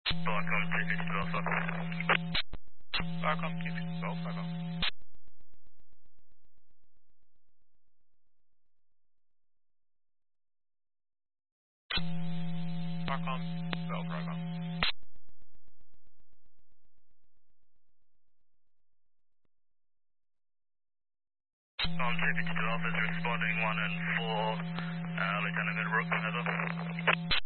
Welcome to 212, sir. Welcome to 12, welcome. Welcome, 12, welcome. Ticket 12 is responding 1 and 4, Lieutenant Brooks, Heather.